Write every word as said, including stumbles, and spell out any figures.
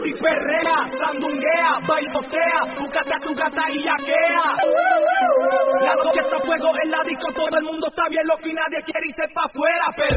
y perrea, sandunguea, bailotea, búscate a tu gata y yaquea. La noche está a fuego en la disco, todo el mundo está bien loco y nadie quiere irse pa' afuera, pero